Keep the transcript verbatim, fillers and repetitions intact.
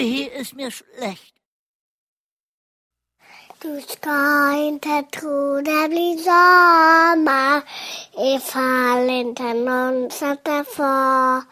hier ist mir schlecht. Du skøjte trude blir sommer, I fallen til noen satte for.